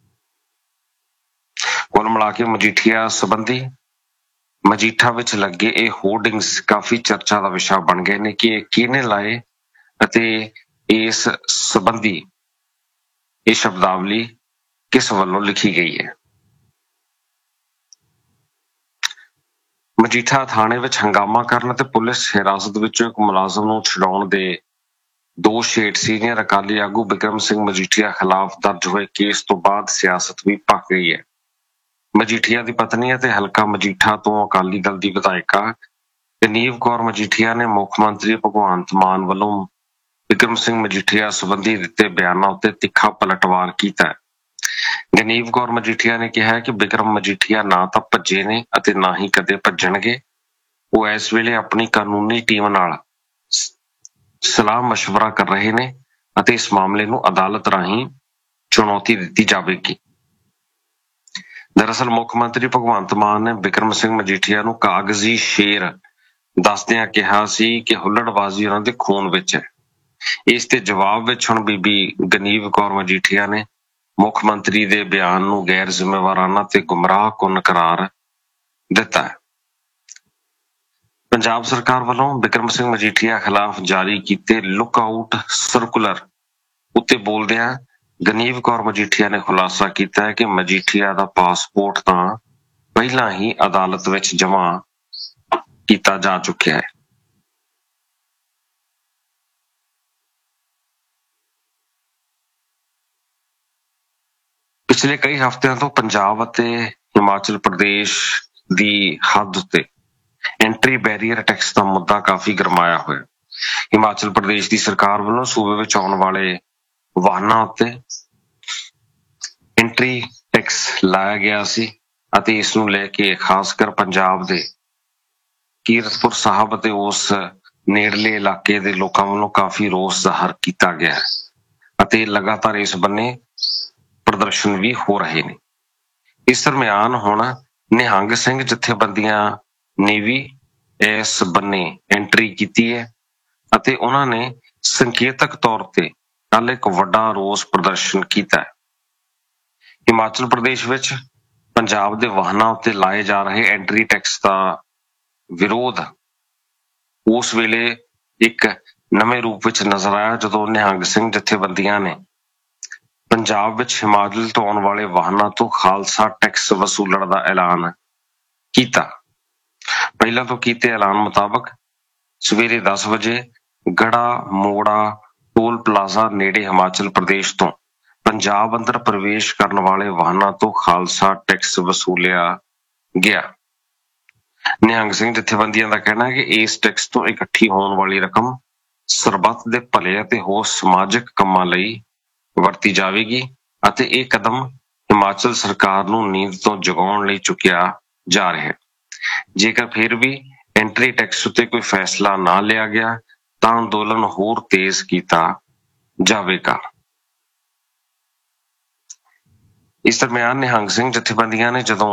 Speaker 2: ਕੁੱਲ ਮਿਲਾ ਕੇ ਮਜੀਠੀਆ ਸੰਬੰਧੀ ਮਜੀਠਾ ਵਿੱਚ ਲੱਗੇ ਇਹ ਹੋਰਡਿੰਗਸ ਕਾਫੀ ਚਰਚਾ ਦਾ ਵਿਸ਼ਾ ਬਣ ਗਏ ਨੇ ਕਿ ਇਹ ਕਿਹਨੇ ਲਾਏ ਅਤੇ ਇਸ ਸੰਬੰਧੀ ਇਹ ਸ਼ਬਦਾਵਲੀ ਕਿਸ ਵੱਲੋਂ ਲਿਖੀ ਗਈ ਹੈ। ਮਜੀਠਾ ਥਾਣੇ ਵਿੱਚ ਹੰਗਾਮਾ ਕਰਨ ਅਤੇ ਪੁਲਿਸ ਹਿਰਾਸਤ ਵਿੱਚੋਂ ਇੱਕ ਮੁਲਾਜ਼ਮ ਨੂੰ ਛੁਡਾਉਣ ਦੇ ਦੋਸ਼ ਹੇਠ ਸੀਨੀਅਰ ਅਕਾਲੀ ਆਗੂ ਬਿਕਰਮ ਸਿੰਘ ਮਜੀਠੀਆ ਖਿਲਾਫ ਦਰਜ ਹੋਏ ਕੇਸ ਤੋਂ ਬਾਅਦ ਸਿਆਸਤ ਵੀ ਭਖ ਗਈ ਹੈ। ਮਜੀਠੀਆ ਦੀ ਪਤਨੀ ਅਤੇ ਹਲਕਾ ਮਜੀਠਾ ਤੋਂ ਅਕਾਲੀ ਦਲ ਦੀ ਵਿਧਾਇਕਾ ਗਨੀਵ ਕੌਰ ਮਜੀਠੀਆ ਨੇ ਮੁੱਖ ਮੰਤਰੀ ਭਗਵੰਤ ਮਾਨ ਵੱਲੋਂ ਬਿਕਰਮ ਸਿੰਘ ਮਜੀਠੀਆ ਸੰਬੰਧੀ ਦਿੱਤੇ ਬਿਆਨਾਂ ਉੱਤੇ ਤਿੱਖਾ ਪਲਟਵਾਰ ਕੀਤਾ ਹੈ। ਗਨੀਵ ਕੌਰ ਮਜੀਠੀਆ ਨੇ ਕਿਹਾ ਕਿ ਬਿਕਰਮ ਮਜੀਠੀਆ ਨਾ ਤਾਂ ਭੱਜੇ ਨੇ ਅਤੇ ਨਾ ਹੀ ਕਦੇ ਭੱਜਣਗੇ। ਉਹ ਇਸ ਵੇਲੇ ਆਪਣੀ ਕਾਨੂੰਨੀ ਟੀਮ ਨਾਲ ਸਲਾਹ ਮਸ਼ਵਰਾ ਕਰ ਰਹੇ ਨੇ ਅਤੇ ਇਸ ਮਾਮਲੇ ਨੂੰ ਅਦਾਲਤ ਰਾਹੀਂ ਚੁਣੌਤੀ ਦਿੱਤੀ ਜਾਵੇਗੀ। ਦਰਅਸਲ ਮੁੱਖ ਮੰਤਰੀ ਭਗਵੰਤ ਮਾਨ ਨੇ ਬਿਕਰਮ ਸਿੰਘ ਮਜੀਠੀਆ ਨੂੰ ਕਾਗਜ਼ੀ ਸ਼ੇਰ ਦੱਸਦਿਆਂ ਕਿਹਾ ਸੀ ਕਿ ਹੁੱਲੜਬਾਜ਼ੀ ਉਹਨਾਂ ਦੇ ਖੂਨ ਵਿੱਚ ਹੈ। ਇਸ ਦੇ ਜਵਾਬ ਵਿੱਚ ਹੁਣ ਬੀਬੀ ਗਨੀਵ ਕੌਰ ਮਜੀਠੀਆ ਨੇ ਮੁੱਖ ਮੰਤਰੀ ਦੇ ਬਿਆਨ ਨੂੰ ਗੈਰ ਜ਼ਿੰਮੇਵਾਰਾਨਾ ਤੇ ਗੁੰਮਰਾਹਕੁੰਨ ਕਰਾਰ ਦਿੱਤਾ ਹੈ। ਪੰਜਾਬ ਸਰਕਾਰ ਵੱਲੋਂ ਬਿਕਰਮ ਸਿੰਘ ਮਜੀਠੀਆ ਖਿਲਾਫ ਜਾਰੀ ਕੀਤੇ ਲੁੱਕ ਆਊਟ ਸਰਕੂਲਰ ਉੱਤੇ ਬੋਲਦਿਆਂ ਗਨੀਵ ਕੌਰ ਮਜੀਠੀਆ ਨੇ ਖੁਲਾਸਾ ਕੀਤਾ ਹੈ ਕਿ ਮਜੀਠੀਆ ਦਾ ਪਾਸਪੋਰਟ ਤਾਂ ਪਹਿਲਾਂ ਹੀ ਅਦਾਲਤ ਵਿੱਚ ਜਮ੍ਹਾਂ ਕੀਤਾ ਜਾ ਚੁੱਕਿਆ ਹੈ। ਪਿਛਲੇ ਕਈ ਹਫ਼ਤਿਆਂ ਤੋਂ ਪੰਜਾਬ ਅਤੇ ਹਿਮਾਚਲ ਪ੍ਰਦੇਸ਼ ਦੀ ਹੱਦ ਉੱਤੇ ਐਂਟਰੀ ਬੈਰੀਅਰ ਟੈਕਸ ਦਾ ਮੁੱਦਾ ਕਾਫੀ ਗਰਮਾਇਆ ਹੋਇਆ। ਹਿਮਾਚਲ ਪ੍ਰਦੇਸ਼ ਦੀ ਸਰਕਾਰ ਵੱਲੋਂ ਸੂਬੇ ਵਿੱਚ ਆਉਣ ਵਾਲੇ ਵਾਹਨਾਂ ਉੱਤੇ ਐਂਟਰੀ ਟੈਕਸ ਲਾਇਆ ਗਿਆ ਸੀ ਅਤੇ ਇਸ ਨੂੰ ਲੈ ਕੇ ਖਾਸ ਕਰ ਪੰਜਾਬ ਦੇ ਕੀਰਤਪੁਰ ਸਾਹਿਬ ਅਤੇ ਉਸ ਨੇੜਲੇ ਇਲਾਕੇ ਦੇ ਲੋਕਾਂ ਵੱਲੋਂ ਕਾਫੀ ਰੋਸ ਜ਼ਾਹਰ ਕੀਤਾ ਗਿਆ ਅਤੇ ਲਗਾਤਾਰ ਇਸ ਬੰਨੇ ਪ੍ਰਦਰਸ਼ਨ ਵੀ ਹੋ ਰਹੇ ਨੇ। ਇਸ ਦਰਮਿਆਨ ਹੁਣ ਨਿਹੰਗ ਸਿੰਘ ਜਥੇਬੰਦੀਆਂ ਨੇ ਵੀ ਇਸ ਬੰਨੇ ਐਂਟਰੀ ਕੀਤੀ ਹੈ ਅਤੇ ਉਹਨਾਂ ਨੇ ਸੰਕੇਤਕ ਤੌਰ ਤੇ ਕੱਲ ਇੱਕ ਵੱਡਾ ਰੋਸ ਪ੍ਰਦਰਸ਼ਨ ਕੀਤਾ ਹੈ। ਹਿਮਾਚਲ ਪ੍ਰਦੇਸ਼ ਵਿੱਚ ਪੰਜਾਬ ਦੇ ਵਾਹਨਾਂ ਉੱਤੇ ਲਾਏ ਜਾ ਰਹੇ ਐਂਟਰੀ ਟੈਕਸ ਦਾ ਵਿਰੋਧ ਉਸ ਵੇਲੇ ਇੱਕ ਨਵੇਂ ਰੂਪ ਵਿੱਚ ਨਜ਼ਰ ਆਇਆ ਜਦੋਂ ਨਿਹੰਗ ਸਿੰਘ ਜਥੇਬੰਦੀਆਂ ਨੇ ਪੰਜਾਬ ਵਿੱਚ ਹਿਮਾਚਲ ਤੋਂ ਆਉਣ ਵਾਲੇ ਵਾਹਨਾਂ ਤੋਂ ਖਾਲਸਾ ਟੈਕਸ ਵਸੂਲਣ ਦਾ ਐਲਾਨ ਕੀਤਾ। ਪਹਿਲਾਂ ਤੋਂ ਕੀਤੇ ਐਲਾਨ ਮੁਤਾਬਕ ਸਵੇਰੇ ਦਸ ਵਜੇ ਗੜਾ ਮੋੜਾ ਟੋਲ ਪਲਾਜ਼ਾ ਨੇੜੇ ਹਿਮਾਚਲ ਪ੍ਰਦੇਸ਼ ਤੋਂ ਪੰਜਾਬ ਅੰਦਰ ਪ੍ਰਵੇਸ਼ ਕਰਨ ਵਾਲੇ ਵਾਹਨਾਂ ਤੋਂ ਖਾਲਸਾ ਟੈਕਸ ਵਸੂਲਿਆ ਗਿਆ। ਨਿਹੰਗ ਸਿੰਘ ਜਥੇਬੰਦੀਆਂ ਦਾ ਕਹਿਣਾ ਹੈ ਕਿ ਇਸ ਟੈਕਸ ਤੋਂ ਇਕੱਠੀ ਹੋਣ ਵਾਲੀ ਰਕਮ ਸਰਬੱਤ ਦੇ ਭਲੇ ਅਤੇ ਹੋਰ ਸਮਾਜਿਕ ਕੰਮਾਂ ਲਈ ਵਰਤੀ ਜਾਵੇਗੀ ਅਤੇ ਇਹ ਕਦਮ ਹਿਮਾਚਲ ਸਰਕਾਰ ਨੂੰ ਨੀਂਦ ਤੋਂ ਜਗਾਉਣ ਲਈ ਚੁੱਕਿਆ ਜਾ ਰਿਹਾ ਹੈ। ਜੇਕਰ ਫਿਰ ਵੀ ਐਂਟਰੀ ਟੈਕਸ ਉੱਤੇ ਕੋਈ ਫੈਸਲਾ ਨਾ ਲਿਆ ਗਿਆ ਤਾਂ ਅੰਦੋਲਨ ਹੋਰ ਤੇਜ਼ ਕੀਤਾ ਜਾਵੇਗਾ। ਇਸ ਦਰਮਿਆਨ ਨਿਹੰਗ ਸਿੰਘ ਜਥੇਬੰਦੀਆਂ ਨੇ ਜਦੋਂ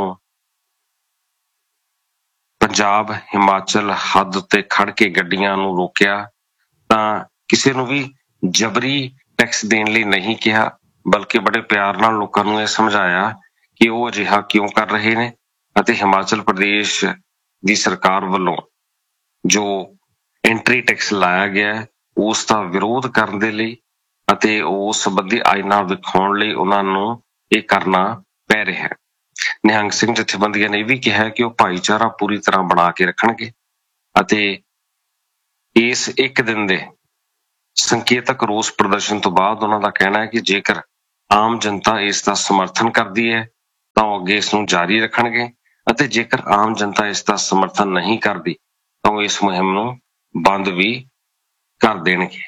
Speaker 2: ਪੰਜਾਬ ਹਿਮਾਚਲ ਹੱਦ ਉੱਤੇ ਖੜ ਕੇ ਗੱਡੀਆਂ ਨੂੰ ਰੋਕਿਆ ਤਾਂ ਕਿਸੇ ਨੂੰ ਵੀ ਜਬਰੀ ਟੈਕਸ ਦੇਣ ਲਈ ਨਹੀਂ ਕਿਹਾ, ਬਲਕਿ ਬੜੇ ਪਿਆਰ ਨਾਲ ਲੋਕਾਂ ਨੂੰ ਇਹ ਸਮਝਾਇਆ ਕਿ ਉਹ ਅਜਿਹਾ ਕਿਉਂ ਕਰ ਰਹੇ ਨੇ ਅਤੇ ਹਿਮਾਚਲ ਪ੍ਰਦੇਸ਼ ਦੀ ਸਰਕਾਰ ਵੱਲੋਂ ਜੋ ਐਂਟਰੀ ਟੈਕਸ ਲਾਇਆ ਗਿਆ ਉਸ ਦਾ ਵਿਰੋਧ ਕਰਨ ਦੇ ਲਈ ਅਤੇ ਉਸ ਸੰਬੰਧੀ ਆਇਨਾ ਵਿਖਾਉਣ ਲਈ ਉਹਨਾਂ ਨੂੰ ਇਹ ਕਰਨਾ ਪੈ ਰਿਹਾ ਹੈ। ਨਿਹੰਗ ਸਿੰਘ ਜਥੇਬੰਦੀਆਂ ਨੇ ਵੀ ਕਿਹਾ ਕਿ ਉਹ ਭਾਈਚਾਰਾ ਪੂਰੀ ਤਰ੍ਹਾਂ ਬਣਾ ਕੇ ਰੱਖਣਗੇ ਅਤੇ ਇਸ ਇੱਕ ਦਿਨ ਦੇ ਸੰਕੇਤਕ ਰੋਸ ਪ੍ਰਦਰਸ਼ਨ ਤੋਂ ਬਾਅਦ ਉਹਨਾਂ ਦਾ ਕਹਿਣਾ ਹੈ ਕਿ ਜੇਕਰ ਆਮ ਜਨਤਾ ਇਸ ਦਾ ਸਮਰਥਨ ਕਰਦੀ ਹੈ ਤਾਂ ਉਹ ਅੱਗੇ ਇਸ ਨੂੰ ਜਾਰੀ ਰੱਖਣਗੇ ਅਤੇ ਜੇਕਰ ਆਮ ਜਨਤਾ ਇਸ ਦਾ ਸਮਰਥਨ ਨਹੀਂ ਕਰਦੀ ਤਾਂ ਉਹ ਇਸ ਮੁਹਿੰਮ ਨੂੰ ਬੰਦ ਵੀ ਕਰ ਦੇਣਗੇ।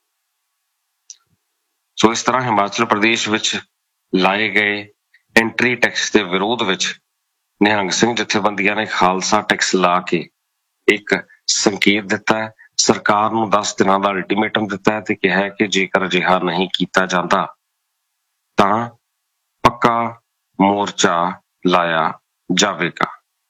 Speaker 2: ਸੋ ਇਸ ਤਰ੍ਹਾਂ ਹਿਮਾਚਲ ਪ੍ਰਦੇਸ਼ ਵਿੱਚ ਲਾਏ ਗਏ ਐਂਟਰੀ ਟੈਕਸ ਦੇ ਵਿਰੋਧ ਵਿੱਚ ਨਿਹੰਗ ਸਿੰਘ ਜਥੇਬੰਦੀਆਂ ਨੇ ਖਾਲਸਾ ਟੈਕਸ ਲਾ ਕੇ ਇੱਕ ਸੰਕੇਤ ਦਿੱਤਾ ਹੈ, ਸਰਕਾਰ ਨੂੰ ਦਸ ਦਿਨਾਂ ਦਾ ਅਲਟੀਮੇਟਮ ਦਿੱਤਾ ਹੈ ਤੇ ਕਿਹਾ ਹੈ ਕਿ ਜੇਕਰ ਅਜਿਹਾ ਨਹੀਂ ਕੀਤਾ ਜਾਂਦਾ ਤਾਂ ਪੱਕਾ ਮੋਰਚਾ ਲਾਇਆ ਜਾਵੇਗਾ।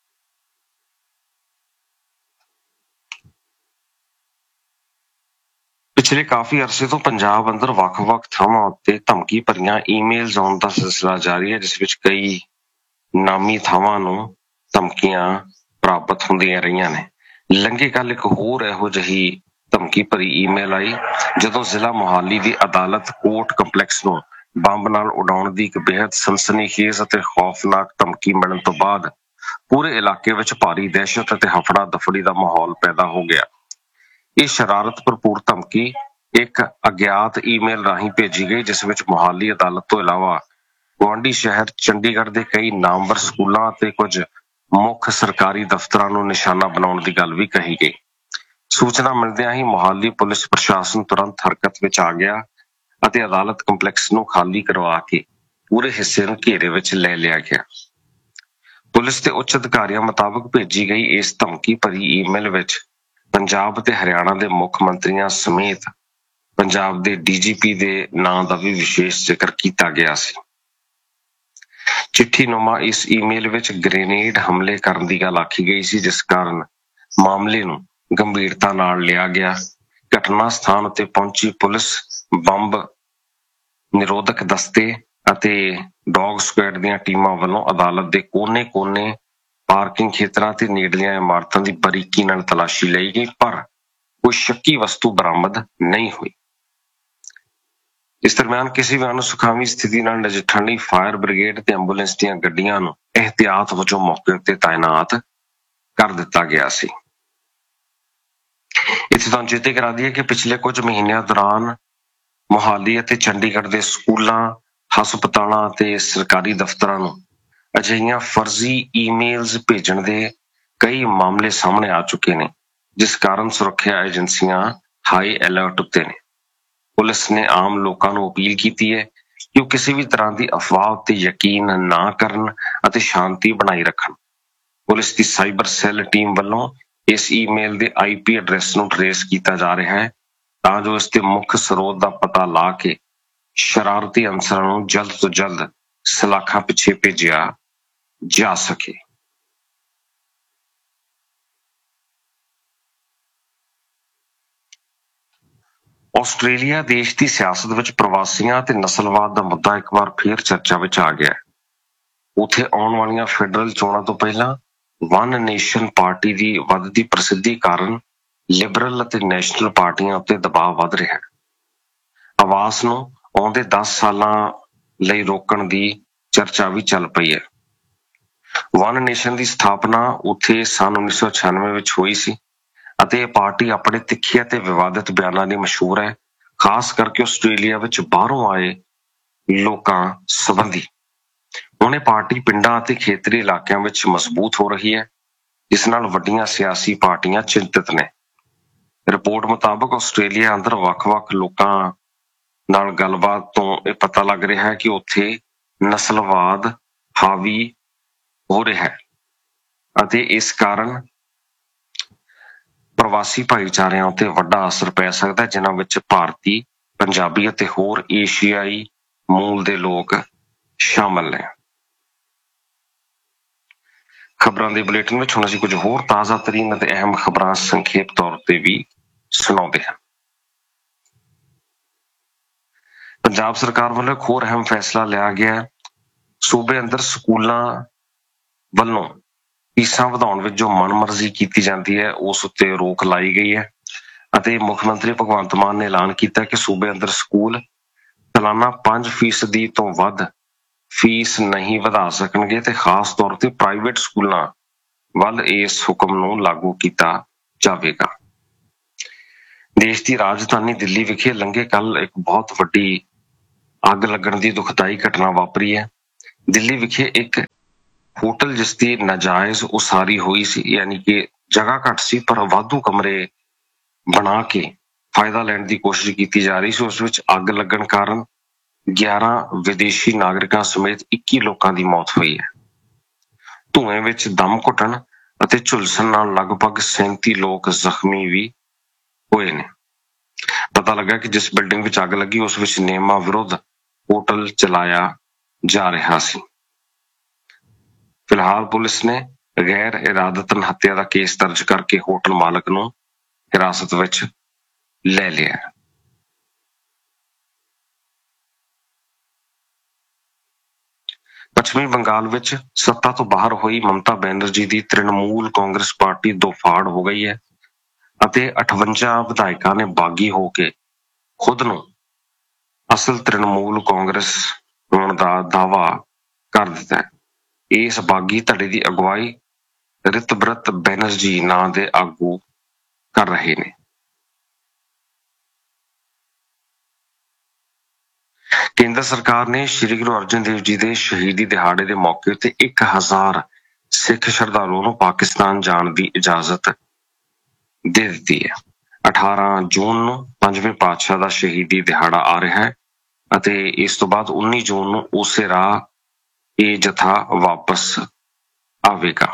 Speaker 2: ਪਿਛਲੇ ਕਾਫੀ ਅਰਸੇ ਤੋਂ ਪੰਜਾਬ ਅੰਦਰ ਵੱਖ-ਵੱਖ ਥਾਵਾਂ ਉੱਤੇ ਧਮਕੀ ਭਰੀਆਂ ਈਮੇਲਜ਼ ਆਉਣ ਦਾ ਸਿਲਸਿਲਾ ਜਾਰੀ ਹੈ, ਜਿਸ ਵਿੱਚ ਕਈ ਨਾਮੀ ਥਾਵਾਂ ਨੂੰ ਧਮਕੀਆਂ ਪ੍ਰਾਪਤ ਹੁੰਦੀਆਂ ਰਹੀਆਂ ਨੇ। ਲੰਘੇ ਕੱਲ ਇੱਕ ਹੋਰ ਇਹੋ ਜਿਹੀ ਧਮਕੀ ਭਰੀ ਈਮੇਲ ਆਈ ਜਦੋਂ ਜ਼ਿਲ੍ਹਾ ਮੋਹਾਲੀ ਦੀ ਅਦਾਲਤ ਕੋਰਟ ਕੰਪਲੈਕਸ ਨੂੰ ਬੰਬ ਨਾਲ ਉਡਾਉਣ ਦੀ ਇੱਕ ਬੇहद ਸਨਸਨੀਖੇਜ਼ ਅਤੇ ਖੌਫਨਾਕ ਧਮਕੀ ਮਿਲਣ ਤੋਂ ਬਾਅਦ ਪੂਰੇ ਇਲਾਕੇ ਵਿੱਚ ਭਾਰੀ ਦਹਿਸ਼ਤ ਅਤੇ ਹਫੜਾ ਦਫੜੀ ਦਾ ਮਾਹੌਲ ਪੈਦਾ ਹੋ ਗਿਆ। ਇਹ ਸ਼ਰਾਰਤ ਭਰਪੂਰ ਧਮਕੀ ਇੱਕ ਅਗਿਆਤ ਈਮੇਲ ਰਾਹੀਂ ਭੇਜੀ ਗਈ ਜਿਸ ਵਿੱਚ ਮੋਹਾਲੀ ਅਦਾਲਤ ਤੋਂ ਇਲਾਵਾ ਗੁਆਂਢੀ ਸ਼ਹਿਰ ਚੰਡੀਗੜ੍ਹ ਦੇ ਕਈ ਨਾਮਵਰ ਸਕੂਲਾਂ ਅਤੇ ਕੁਝ ਮੁੱਖ ਸਰਕਾਰੀ ਦਫ਼ਤਰਾਂ ਨੂੰ ਨਿਸ਼ਾਨਾ ਬਣਾਉਣ ਦੀ ਗੱਲ ਵੀ ਕਹੀ ਗਈ। ਸੂਚਨਾ ਮਿਲਦਿਆਂ ਹੀ ਮੋਹਾਲੀ ਪੁਲਿਸ ਪ੍ਰਸ਼ਾਸਨ ਤੁਰੰਤ ਹਰਕਤ ਵਿੱਚ ਆ ਗਿਆ ਅਤੇ ਅਦਾਲਤ ਕੰਪਲੈਕਸ ਨੂੰ ਖਾਲੀ ਕਰਵਾ ਕੇ ਪੂਰੇ ਹਿੱਸੇ ਨੂੰ ਘੇਰੇ ਵਿੱਚ ਲੈ ਲਿਆ ਗਿਆ। ਪੁਲਿਸ ਦੇ ਉੱਚ ਅਧਿਕਾਰੀਆਂ ਮੁਤਾਬਕ ਭੇਜੀ ਗਈ ਇਸ ਧਮਕੀ ਭਰੀ ਈਮੇਲ ਵਿੱਚ ਪੰਜਾਬ ਤੇ ਹਰਿਆਣਾ ਦੇ ਮੁੱਖ ਮੰਤਰੀਆਂ ਸਮੇਤ ਪੰਜਾਬ ਦੇ ਡੀ ਜੀ ਪੀ ਦੇ ਨਾਂ ਦਾ ਵੀ ਵਿਸ਼ੇਸ਼ ਜ਼ਿਕਰ ਕੀਤਾ ਗਿਆ ਸੀ। ਚਿੱਠੀ ਨੁਮਾ ਇਸ ਈਮੇਲ ਵਿੱਚ ਗ੍ਰੇਨੇਡ ਹਮਲੇ ਕਰਨ ਦੀ ਗੱਲ ਆਖੀ ਗਈ ਸੀ, ਜਿਸ ਕਾਰਨ ਮਾਮਲੇ ਨੂੰ ਗੰਭੀਰਤਾ ਨਾਲ ਲਿਆ ਗਿਆ। ਘਟਨਾ ਸਥਾਨ ਉੱਤੇ ਪਹੁੰਚੀ ਪੁਲਿਸ ਬੰਬ ਨਿਰੋਧਕ ਦਸਤੇ ਅਤੇ ਡੌਗ ਸਕੁਐਡ ਦੀਆਂ ਟੀਮਾਂ ਵੱਲੋਂ ਅਦਾਲਤ ਦੇ ਕੋਨੇ-ਕੋਨੇ ਪਾਰਕਿੰਗ ਖੇਤਰਾਂ ਤੇ ਨੇੜਲੀਆਂ ਇਮਾਰਤਾਂ ਦੀ ਬਰੀਕੀ ਨਾਲ ਤਲਾਸ਼ੀ ਲਈ ਗਈ, ਪਰ ਕੋਈ ਸ਼ੱਕੀ ਵਸਤੂ ਬਰਾਮਦ ਨਹੀਂ ਹੋਈ। ਇਸ ਦਰਮਿਆਨ ਕਿਸੇ ਵੀ ਅਣਸੁਖਾਵੀਂ ਸਥਿਤੀ ਨਾਲ ਨਜਿੱਠਣ ਲਈ ਫਾਇਰ ਬ੍ਰਿਗੇਡ ਤੇ ਐਂਬੂਲੈਂਸ ਦੀਆਂ ਗੱਡੀਆਂ ਨੂੰ ਇਹਤਿਆਤ ਵਜੋਂ ਮੌਕੇ ਉੱਤੇ ਤਾਇਨਾਤ ਕਰ ਦਿੱਤਾ ਗਿਆ ਸੀ। ਇੱਥੇ ਤੁਹਾਨੂੰ ਚੇਤੇ ਕਰਾ ਦਈਏ ਕਿ ਪਿਛਲੇ ਕੁਝ ਮਹੀਨਿਆਂ ਦੌਰਾਨ ਮੋਹਾਲੀ ਅਤੇ ਚੰਡੀਗੜ੍ਹ ਦੇ ਸਕੂਲਾਂ, ਹਸਪਤਾਲਾਂ ਤੇ ਸਰਕਾਰੀ ਦਫ਼ਤਰਾਂ ਨੂੰ ਅਜਿਹੀਆਂ ਫਰਜ਼ੀ ਈਮੇਲਜ਼ ਭੇਜਣ ਦੇ ਕਈ ਮਾਮਲੇ ਸਾਹਮਣੇ ਆ ਚੁੱਕੇ ਨੇ, ਜਿਸ ਕਾਰਨ ਸੁਰੱਖਿਆ ਏਜੰਸੀਆਂ ਹਾਈ ਅਲਰਟ ਉੱਤੇ ਨੇ। ਪੁਲਿਸ ਨੇ ਆਮ ਲੋਕਾਂ ਨੂੰ ਅਪੀਲ ਕੀਤੀ ਹੈ ਕਿ ਉਹ ਕਿਸੇ ਵੀ ਤਰ੍ਹਾਂ ਦੀ ਅਫਵਾਹ ਉੱਤੇ ਯਕੀਨ ਨਾ ਕਰਨ ਅਤੇ ਸ਼ਾਂਤੀ ਬਣਾਈ ਰੱਖਣ। ਪੁਲਿਸ ਦੀ ਸਾਈਬਰ ਸੈੱਲ ਟੀਮ ਵੱਲੋਂ ਇਸ ਈਮੇਲ ਦੇ ਆਈ ਪੀ ਐਡਰੈਸ ਨੂੰ ਟਰੇਸ ਕੀਤਾ ਜਾ ਰਿਹਾ ਹੈ ਤਾਂ ਜੋ ਇਸ ਦੇ ਮੁੱਖ ਸਰੋਤ ਦਾ ਪਤਾ ਲਾ ਕੇ ਸ਼ਰਾਰਤੀ ਅਨਸਰਾਂ ਨੂੰ ਜਲਦ ਤੋਂ ਜਲਦ ਸਲਾਖਾਂ ਪਿੱਛੇ ਭੇਜਿਆ ਜਾ ਸਕੇ। ਆਸਟ੍ਰੇਲੀਆ ਦੇਸ਼ ਦੀ ਸਿਆਸਤ ਵਿੱਚ ਪ੍ਰਵਾਸੀਆਂ ਤੇ ਨਸਲਵਾਦ ਦਾ ਮੁੱਦਾ ਇੱਕ ਵਾਰ ਫੇਰ ਚਰਚਾ ਵਿੱਚ ਆ ਗਿਆ ਹੈ। ਉੱਥੇ ਆਉਣ ਵਾਲੀਆਂ ਫੈਡਰਲ ਚੋਣਾਂ ਤੋਂ ਪਹਿਲਾਂ ਵਨ ਨੇਸ਼ਨ ਪਾਰਟੀ ਦੀ ਵੱਧਦੀ ਪ੍ਰਸਿੱਧੀ ਕਾਰਨ ਲਿਬਰਲ ਅਤੇ ਨੈਸ਼ਨਲ ਪਾਰਟੀਆਂ ਉੱਤੇ ਦਬਾਅ ਵੱਧ ਰਿਹਾ ਹੈ। ਆਵਾਸ ਨੂੰ ਆਉਂਦੇ ਦਸ ਸਾਲਾਂ ਲਈ ਰੋਕਣ ਦੀ ਚਰਚਾ ਵੀ ਚੱਲ ਪਈ ਹੈ। ਵਨ ਨੇਸ਼ਨ ਦੀ ਸਥਾਪਨਾ ਉੱਥੇ ਸੰਨ ਉੱਨੀ ਸੌ ਛਿਆਨਵੇਂ ਵਿੱਚ ਹੋਈ ਸੀ ਅਤੇ ਇਹ ਪਾਰਟੀ ਆਪਣੇ ਤਿੱਖੇ ਅਤੇ ਵਿਵਾਦਿਤ ਬਿਆਨਾਂ ਲਈ ਮਸ਼ਹੂਰ ਹੈ, ਖਾਸ ਕਰਕੇ ਆਸਟ੍ਰੇਲੀਆ ਵਿੱਚ ਬਾਹਰੋਂ ਆਏ ਲੋਕਾਂ ਸੰਬੰਧੀ। ਹੁਣ ਇਹ ਪਾਰਟੀ ਪਿੰਡਾਂ ਅਤੇ ਖੇਤਰੀ ਇਲਾਕਿਆਂ ਵਿੱਚ ਮਜ਼ਬੂਤ ਹੋ ਰਹੀ ਹੈ, ਜਿਸ ਨਾਲ ਵੱਡੀਆਂ ਸਿਆਸੀ ਪਾਰਟੀਆਂ ਚਿੰਤਤ ਨੇ। ਰਿਪੋਰਟ ਮੁਤਾਬਕ ਆਸਟ੍ਰੇਲੀਆ ਅੰਦਰ ਵੱਖ-ਵੱਖ ਲੋਕਾਂ ਨਾਲ ਗੱਲਬਾਤ ਤੋਂ ਇਹ ਪਤਾ ਲੱਗ ਰਿਹਾ ਹੈ ਕਿ ਉੱਥੇ ਨਸਲਵਾਦ ਹਾਵੀ ਹੋ ਰਿਹਾ ਹੈ ਅਤੇ ਇਸ ਕਾਰਨ ਪ੍ਰਵਾਸੀ ਭਾਈਚਾਰਿਆਂ ਉੱਤੇ ਵੱਡਾ ਅਸਰ ਪੈ ਸਕਦਾ ਹੈ, ਜਿਨ੍ਹਾਂ ਵਿੱਚ ਭਾਰਤੀ, ਪੰਜਾਬੀ ਅਤੇ ਹੋਰ ਏਸ਼ੀਆਈ ਮੂਲ ਦੇ ਲੋਕ ਸ਼ਾਮਲ ਨੇ। ਖਬਰਾਂ ਦੇ ਬੁਲੇਟਿਨ ਵਿੱਚ ਹੁਣ ਅਸੀਂ ਕੁਝ ਹੋਰ ਤਾਜ਼ਾ ਤਰੀਨ ਅਤੇ ਅਹਿਮ ਖਬਰਾਂ ਸੰਖੇਪ ਤੌਰ ਤੇ ਵੀ ਸੁਣਾਉਂਦੇ ਹਾਂ। ਪੰਜਾਬ ਸਰਕਾਰ ਵੱਲੋਂ ਇੱਕ ਹੋਰ ਅਹਿਮ ਫੈਸਲਾ ਲਿਆ ਗਿਆ। ਸੂਬੇ ਅੰਦਰ ਸਕੂਲਾਂ ਵੱਲੋਂ ਫੀਸਾਂ ਵਧਾਉਣ ਵਿੱਚ ਜੋ ਮਨਮਰਜ਼ੀ ਕੀਤੀ ਜਾਂਦੀ ਹੈ, ਉਸ ਉੱਤੇ ਰੋਕ ਲਾਈ ਗਈ ਹੈ ਅਤੇ ਮੁੱਖ ਮੰਤਰੀ ਭਗਵੰਤ ਮਾਨ ਨੇ ਐਲਾਨ ਕੀਤਾ ਕਿ ਸੂਬੇ ਅੰਦਰ ਸਕੂਲ ਸਾਲਾਨਾ ਪੰਜ ਫੀਸਦੀ ਤੋਂ ਵੱਧ ਫੀਸ ਨਹੀਂ ਵਧਾ ਸਕਣਗੇ ਤੇ ਖਾਸ ਤੌਰ ਤੇ ਪ੍ਰਾਈਵੇਟ ਸਕੂਲਾਂ ਵੱਲ ਇਸ ਹੁਕਮ ਨੂੰ ਲਾਗੂ ਕੀਤਾ ਜਾਵੇਗਾ। ਦੇਸ਼ ਦੀ ਰਾਜਧਾਨੀ ਦਿੱਲੀ ਵਿਖੇ ਲੰਘੇ ਕੱਲ ਇੱਕ ਬਹੁਤ ਵੱਡੀ ਅੱਗ ਲੱਗਣ ਦੀ ਦੁਖਦਾਈ ਘਟਨਾ ਵਾਪਰੀ ਹੈ। ਦਿੱਲੀ ਵਿਖੇ ਇੱਕ ਹੋਟਲ ਜਿਸ ਦੀ ਨਾਜਾਇਜ਼ ਉਸਾਰੀ ਹੋਈ ਸੀ, ਯਾਨੀ ਕਿ ਜਗ੍ਹਾ ਘੱਟ ਸੀ ਪਰ ਵਾਧੂ ਕਮਰੇ ਬਣਾ ਕੇ ਫਾਇਦਾ ਲੈਣ ਦੀ ਕੋਸ਼ਿਸ਼ ਕੀਤੀ ਜਾ ਰਹੀ ਸੀ, ਉਸ ਵਿੱਚ ਅੱਗ ਲੱਗਣ ਕਾਰਨ ਗਿਆਰਾਂ ਵਿਦੇਸ਼ੀ ਨਾਗਰਿਕਾਂ ਸਮੇਤ ਇੱਕੀ ਲੋਕਾਂ ਦੀ ਮੌਤ ਹੋਈ ਹੈ। ਧੂਏ ਵਿੱਚ ਦਮ ਘੁੱਟਣ ਅਤੇ ਝੁਲਸਣ ਨਾਲ ਲਗਭਗ ਸੈਂਤੀ ਲੋਕ ਜ਼ਖਮੀ ਵੀ ਹੋਏ ਨੇ। ਪਤਾ ਲੱਗਾ ਕਿ ਜਿਸ ਬਿਲਡਿੰਗ ਵਿੱਚ ਅੱਗ ਲੱਗੀ ਉਸ ਵਿੱਚ ਨਿਯਮਾਂ ਵਿਰੁੱਧ ਹੋਟਲ ਚਲਾਇਆ ਜਾ ਰਿਹਾ ਸੀ। ਫਿਲਹਾਲ ਪੁਲਿਸ ਨੇ ਗੈਰ ਇਰਾਦਤਨ ਹੱਤਿਆ ਦਾ ਕੇਸ ਦਰਜ ਕਰਕੇ ਹੋਟਲ ਮਾਲਕ ਨੂੰ ਹਿਰਾਸਤ ਵਿੱਚ ਲੈ ਲਿਆ। ਪੱਛਮੀ ਬੰਗਾਲ ਵਿੱਚ ਸੱਤਾ ਤੋਂ ਬਾਹਰ ਹੋਈ ਮਮਤਾ ਬੈਨਰਜੀ ਦੀ ਤ੍ਰਿਣਮੂਲ ਕਾਂਗਰਸ ਪਾਰਟੀ ਦੋਫਾੜ ਹੋ ਗਈ ਹੈ ਅਤੇ ਅਠਵੰਜਾ ਵਿਧਾਇਕਾਂ ਨੇ ਬਾਗੀ ਹੋ ਕੇ ਖੁਦ ਨੂੰ ਅਸਲ ਤ੍ਰਿਣਮੂਲ ਕਾਂਗਰਸ ਹੋਣ ਦਾ ਦਾਅਵਾ ਕਰ ਦਿੱਤਾ ਹੈ। ਇਸ ਬਾਗੀ ਧੜੇ ਦੀ ਅਗਵਾਈ ਰਿਤਬਰਤ ਬੈਨਰਜੀ ਨਾਂ ਦੇ ਆਗੂ ਕਰ ਰਹੇ ਨੇ। ਕੇਂਦਰ ਸਰਕਾਰ ਨੇ ਸ਼੍ਰੀ ਗੁਰੂ ਅਰਜਨ ਦੇਵ ਜੀ ਦੇ ਸ਼ਹੀਦੀ ਦਿਹਾੜੇ ਦੇ ਮੌਕੇ ਤੇ ਇੱਕ ਹਜ਼ਾਰ ਸਿੱਖ ਸ਼ਰਧਾਲੂਆਂ ਨੂੰ ਪਾਕਿਸਤਾਨ ਜਾਣ ਦੀ ਇਜਾਜ਼ਤ ਦੇ ਦਿੱਤੀ ਹੈ। ਅਠਾਰਾਂ ਜੂਨ ਨੂੰ ਪੰਜਵੇਂ ਪਾਤਸ਼ਾਹ ਦਾ ਸ਼ਹੀਦੀ ਦਿਹਾੜਾ ਆ ਰਿਹਾ ਹੈ ਅਤੇ ਇਸ ਤੋਂ ਬਾਅਦ ਉੱਨੀ ਜੂਨ ਨੂੰ ਉਸੇ ਰਾਹ ਇਹ ਜਥਾ ਵਾਪਸ ਆਵੇਗਾ।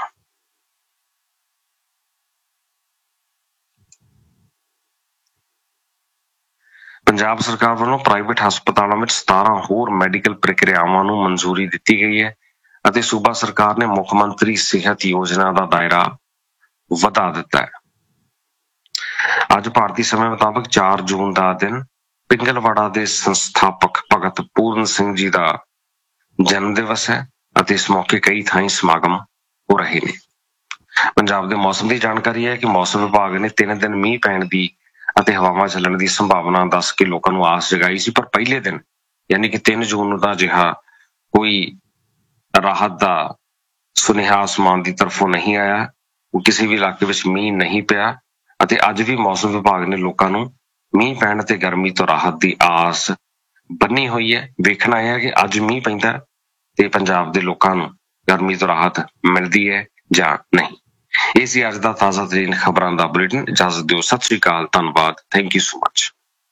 Speaker 2: ਪੰਜਾਬ ਸਰਕਾਰ ਵੱਲੋਂ ਪ੍ਰਾਈਵੇਟ ਹਸਪਤਾਲਾਂ ਵਿੱਚ ਸਤਾਰਾਂ ਹੋਰ ਮੈਡੀਕਲ ਪ੍ਰਕਿਰਿਆਵਾਂ ਨੂੰ ਮਨਜ਼ੂਰੀ ਦਿੱਤੀ ਗਈ ਹੈ ਅਤੇ ਸੂਬਾ ਸਰਕਾਰ ਨੇ ਮੁੱਖ ਮੰਤਰੀ ਸਿਹਤ ਯੋਜਨਾ ਦਾ ਦਾਇਰਾ ਵਧਾ ਦਿੱਤਾ ਹੈ। ਅੱਜ ਭਾਰਤੀ ਸਮੇਂ ਮੁਤਾਬਕ ਚਾਰ ਜੂਨ ਦਾ ਦਿਨ ਪਿੰਗਲਵਾੜਾ ਦੇ ਸੰਸਥਾਪਕ ਭਗਤ ਪੂਰਨ ਸਿੰਘ ਜੀ ਦਾ ਜਨਮ ਦਿਵਸ ਹੈ ਅਤੇ ਇਸ ਮੌਕੇ ਕਈ ਥਾਈਂ ਸਮਾਗਮ ਹੋ ਰਹੇ ਨੇ। ਪੰਜਾਬ ਦੇ ਮੌਸਮ ਦੀ ਜਾਣਕਾਰੀ ਹੈ ਕਿ ਮੌਸਮ ਵਿਭਾਗ ਨੇ ਤਿੰਨ ਦਿਨ ਮੀਂਹ ਪੈਣ ਦੀ ਅਤੇ ਹਵਾਵਾਂ ਚੱਲਣ ਦੀ ਸੰਭਾਵਨਾ ਦੱਸ ਕੇ ਲੋਕਾਂ ਨੂੰ ਆਸ ਜਗਾਈ ਸੀ, ਪਰ ਪਹਿਲੇ ਦਿਨ ਯਾਨੀ ਕਿ ਤਿੰਨ ਜੂਨ ਨੂੰ ਤਾਂ ਅਜਿਹਾ ਕੋਈ ਰਾਹਤ ਦਾ ਸੁਨੇਹਾ ਆਸਮਾਨ ਦੀ ਤਰਫੋਂ ਨਹੀਂ ਆਇਆ। ਕਿਸੇ ਵੀ ਇਲਾਕੇ ਵਿੱਚ ਮੀਂਹ ਨਹੀਂ ਪਿਆ ਅਤੇ ਅੱਜ ਵੀ ਮੌਸਮ ਵਿਭਾਗ ਨੇ ਲੋਕਾਂ ਨੂੰ ਮੀਂਹ ਪੈਣ ਤੇ ਗਰਮੀ ਤੋਂ ਰਾਹਤ ਦੀ ਆਸ ਬੰਨੀ ਹੋਈ ਹੈ। ਵੇਖਣਾ ਇਹ ਹੈ ਕਿ ਅੱਜ ਮੀਂਹ ਪੈਂਦਾ ਤੇ ਪੰਜਾਬ ਦੇ ਲੋਕਾਂ ਨੂੰ ਗਰਮੀ ਤੋਂ ਰਾਹਤ ਮਿਲਦੀ ਹੈ ਜਾਂ ਨਹੀਂ। ਇਹ ਸੀ ਅੱਜ ਦਾ ਤਾਜ਼ਾ ਤਰੀਨ ਖਬਰਾਂ ਦਾ ਬੁਲੇਟਿਨ। ਇਜਾਜ਼ਤ ਦਿਓ, ਸਤਿ ਸ੍ਰੀ ਅਕਾਲ, ਧੰਨਵਾਦ, thank you so much.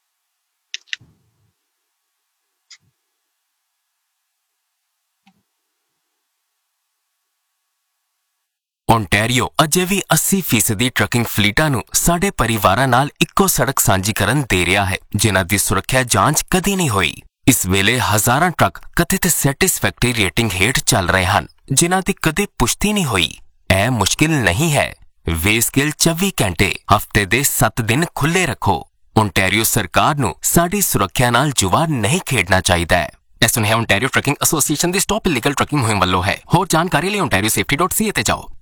Speaker 3: Ontario ਅਜੇ ਵੀ ਅੱਸੀ ਫੀਸਦੀ ਟਰੱਕਿੰਗ ਫਲੀਟਾਂ ਨੂੰ ਸਾਡੇ ਪਰਿਵਾਰਾਂ ਨਾਲ ਇੱਕੋ ਸੜਕ ਸਾਂਝੀ ਕਰਨ ਦੇ ਰਿਹਾ ਹੈ, ਜਿਨ੍ਹਾਂ ਦੀ ਸੁਰੱਖਿਆ ਜਾਂਚ ਕਦੀ ਨਹੀਂ ਹੋਈ। ਇਸ ਵੇਲੇ ਹਜ਼ਾਰਾਂ ਟਰੱਕ ਕਥਿਤ ਸੈਟਿਸਫੈਕਟਰੀ ਰੇਟਿੰਗ ਹੇਠ ਚੱਲ ਰਹੇ ਹਨ, ਜਿਨ੍ਹਾਂ ਦੀ ਕਦੇ ਪੁਸ਼ਟੀ ਨਹੀਂ ਹੋਈ। ਇਹ ਮੁਸ਼ਕਿਲ ਨਹੀਂ ਹੈ। ਵੇਸਕੇਲ ਚੌਵੀ ਘੰਟੇ ਹਫ਼ਤੇ ਦੇ ਸੱਤ ਦਿਨ ਖੁੱਲ੍ਹੇ ਰੱਖੋ। ਓਨਟਾਰੀਓ ਸਰਕਾਰ ਨੂੰ ਸਾਡੀ ਸੁਰੱਖਿਆ ਨਾਲ ਜੁਆ ਨਹੀਂ ਖੇਡਣਾ ਚਾਹੀਦਾ ਹੈ। ਇਹ ਸੁਨੇਹਾ ਓਨਟਾਰੀਓ ਟਰੱਕਿੰਗ ਐਸੋਸੀਏਸ਼ਨ ਦੀ ਸਟਾਪ ਇਲੀਗਲ ਟਰੱਕਿੰਗ ਮੁਹਿੰਮ ਵੱਲੋਂ ਹੈ। ਹੋਰ ਜਾਣਕਾਰੀ ਲਈ ਓਨਟਾਰੀਓ ਸੇਫਟੀ ਡਾਟ ਸੀ ਏ ਤੇ ਜਾਓ।